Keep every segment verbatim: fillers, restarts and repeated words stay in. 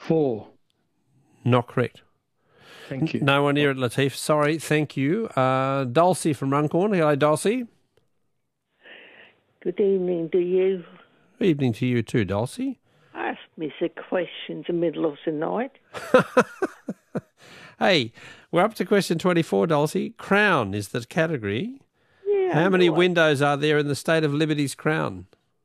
Four. Not correct. Thank you. No one near it, Latif. Sorry, thank you. Uh, Dulcie from Runcorn. Hello, Dulcie. Good evening to you. Evening to you too, Dulcie. Ask me the questions in the middle of the night. Hey, we're up to question twenty-four, Dulcie. Crown is the category. Yeah. How many right. windows are there in the State of Liberty's crown?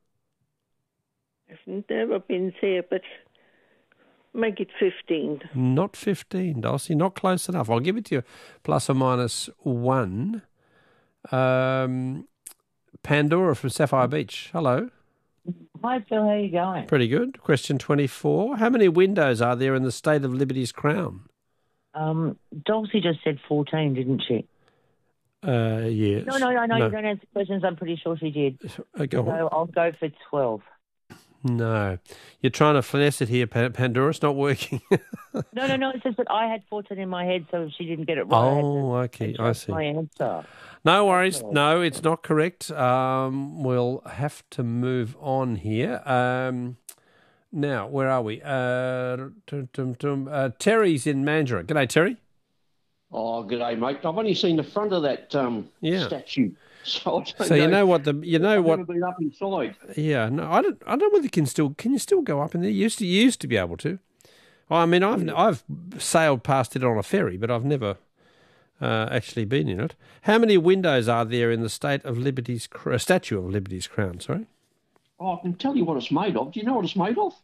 I've never been there, but make it fifteen. Not fifteen, Dulcie. Not close enough. I'll give it to you plus or minus one. Um, Pandora from Sapphire Beach. Hello. Hi, Phil. How are you going? Pretty good. Question twenty-four. How many windows are there in the State of Liberty's crown? Um, Dulcie just said fourteen, didn't she? Uh, yes. No, no, no, no, no. You don't answer questions. I'm pretty sure she did. Uh, go on. So I'll go for twelve. No. You're trying to finesse it here, Pandora. It's not working. No, no, no. It's just that I had fourteen in my head, so if she didn't get it right, Oh, I okay. had to I adjust see. my answer. No worries. No, it's not correct. Um, we'll have to move on here. Um, now, where are we? Uh, tum, tum, tum. Uh, Terry's in Mandurah. G'day, Terry. Oh, g'day, mate. I've only seen the front of that um, Yeah. statue, so I don't So know. you know what the you know I've what? never been up inside. Yeah, no, I don't. I don't know whether you can still can you still go up in there. You used to you used to be able to. I mean, I've I've sailed past it on a ferry, but I've never uh, actually been in it. How many windows are there in the State of Liberty's uh, Statue of Liberty's crown? Sorry. Oh, I can tell you what it's made of. Do you know what it's made of?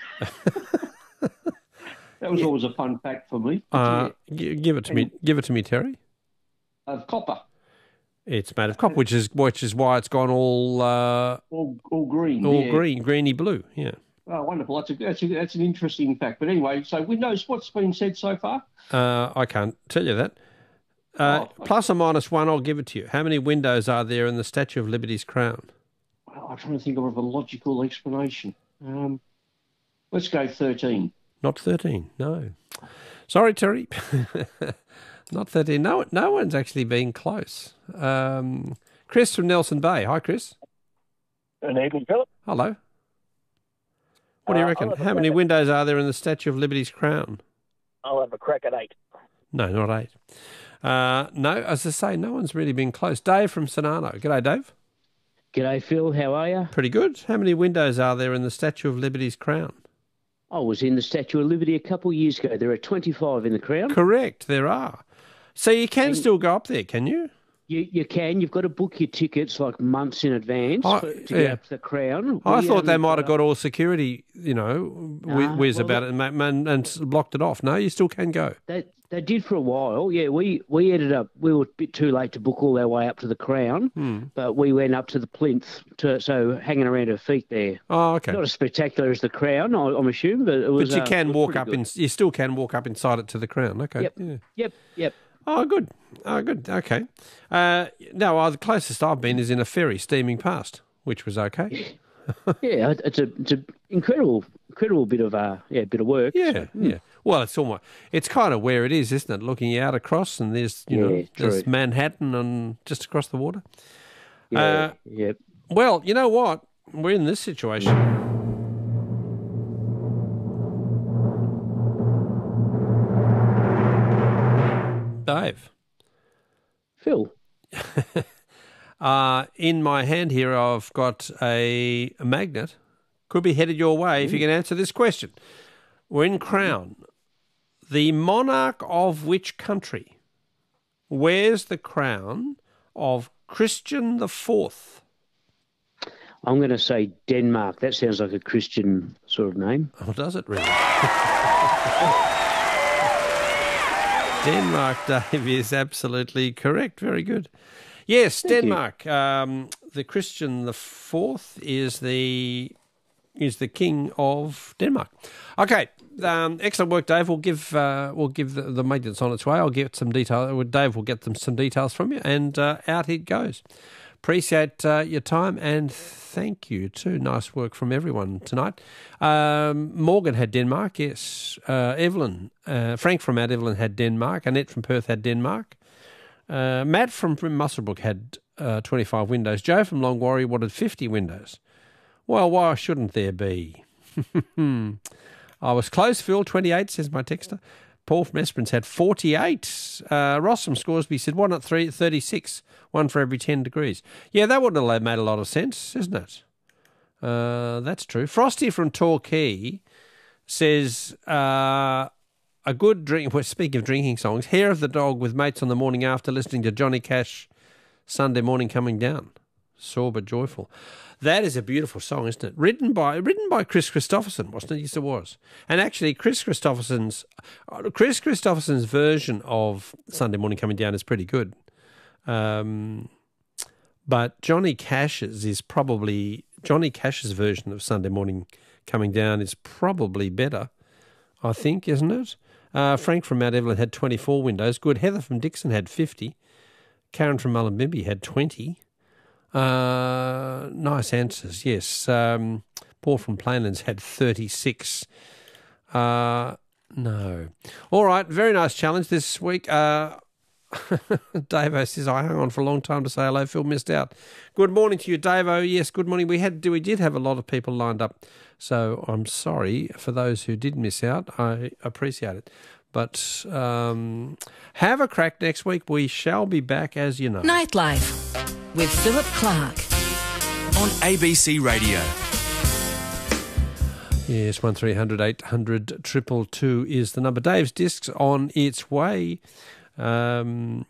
That was Yeah. always a fun fact for me. Uh, g- give it to me. Give it to me, Terry. Of copper, It's made of copper, which is which is why it's gone all uh, all, all green. all yeah. green, greeny blue. Yeah. Oh, wonderful. That's a, that's a that's an interesting fact. But anyway, so Windows, what's been said so far? Uh, I can't tell you that. Uh, Oh, okay. plus or minus one, I'll give it to you. How many windows are there in the Statue of Liberty's crown? Well, I'm trying to think of a logical explanation. Um, let's go thirteen. Not thirteen, no. Sorry, Terry. Not thirteen. No, no one's actually been close. Um, Chris from Nelson Bay. Hi, Chris. Good evening, Philip. Hello. What do you Uh, reckon? I'll have a How many crack at- windows are there in the Statue of Liberty's crown? I'll have a crack at eight. No, not eight. Uh, no, as I say, no one's really been close. Dave from Sonano. G'day, Dave. G'day, Phil. How are you? Pretty good. How many windows are there in the Statue of Liberty's crown? I was in the Statue of Liberty a couple of years ago. There are twenty-five in the crown. Correct, there are. So you can And- still go up there, can you? You you can. You've got to book your tickets like months in advance I- for- to yeah. get up to the crown. I We, thought they um, might have got all security, you know, whiz, Nah, whiz well, about it and, ma- and, and blocked it off. No, you still can go. They they did for a while. Yeah, we we ended up we were a bit too late to book all our way up to the crown, Hmm. but we went up to the plinth to so hanging around her feet there. Oh, okay. Not as spectacular as the crown, I, I'm assuming, but it was. But you uh, can it was walk pretty up good. in. You still can walk up inside it to the crown. Okay. Yep. Yeah. Yep. Yep. Oh, good. Oh, good. Okay. Uh, no, uh, the closest I've been is in a ferry steaming past, which was okay. Yeah, it's a it's an incredible incredible bit of uh yeah bit of work. Yeah, So, yeah. Well, it's almost it's kind of where it is, isn't it? Looking out across, and there's you know Yeah, there's true. Manhattan and just across the water. Yeah. Uh, Yep. Well, you know what? We're in this situation. Dave. Phil. Uh, in my hand here, I've got a, a magnet. Could be headed your way if you can answer this question. We're in Crown. The monarch of which country wears the crown of Christian the Fourth? I'm going to say Denmark. That sounds like a Christian sort of name. Oh, does it really? Denmark, Dave, is absolutely correct. Very good. Yes, Thank you. Denmark. Um, the Christian the Fourth is the is the king of Denmark. Okay, um, excellent work, Dave. We'll give uh, we'll give the, the maintenance on its way. I'll get some detail. Dave will get them some details from you, and uh, out it goes. Appreciate uh, your time, and thank you too. Nice work from everyone tonight. Um, Morgan had Denmark, yes. Uh, Evelyn, uh, Frank from Mount Evelyn had Denmark. Annette from Perth had Denmark. Uh, Matt from, from Muswellbrook had uh, twenty-five windows. Joe from Longwarry wanted fifty windows. Well, why shouldn't there be? I was close, Phil, twenty-eight, says my texter. Paul from Esperance had forty-eight. Uh, Ross from Scoresby said, why not three, thirty-six? One for every ten degrees. Yeah, that wouldn't have made a lot of sense, isn't it? Uh, that's true. Frosty from Torquay says, uh, a good drink, well, speaking of drinking songs, Hair of the Dog with mates on the morning after listening to Johnny Cash, Sunday Morning Coming Down. Sore but joyful. That is a beautiful song, isn't it? Written by written by Chris Christopherson, wasn't it? Yes, it was. And actually, Chris Christopherson's Chris Christopherson's version of Sunday Morning Coming Down is pretty good. Um, but Johnny Cash's is probably Johnny Cash's version of Sunday Morning Coming Down is probably better, I think, isn't it? Uh, Frank from Mount Evelyn had twenty-four windows. Good. Heather from Dixon had fifty. Karen from Mullumbimby had twenty. Uh, nice answers, yes. Um, Paul from Plainlands had thirty-six. Uh, no. All right, very nice challenge this week. Uh, Davo says, I hung on for a long time to say hello. Phil missed out. Good morning to you, Davo. Yes, good morning. We had we did have a lot of people lined up, so I'm sorry for those who did miss out. I appreciate it. But um, have a crack next week. We shall be back, as you know. Nightlife with Philip Clark on A B C Radio. Yes, one three hundred eight hundred two two two is the number. Dave's Discs on its way. Um,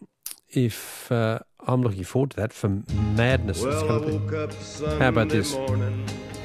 if uh, I'm looking forward to that for madness. Well, it's I gonna be. woke up Sunday How about this? Morning.